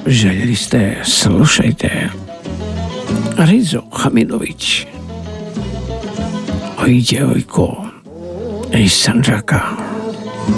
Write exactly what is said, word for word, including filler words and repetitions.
željeli ste, slušajte. Rizo Hamidović. Oj, djevojko iz Sandžaka.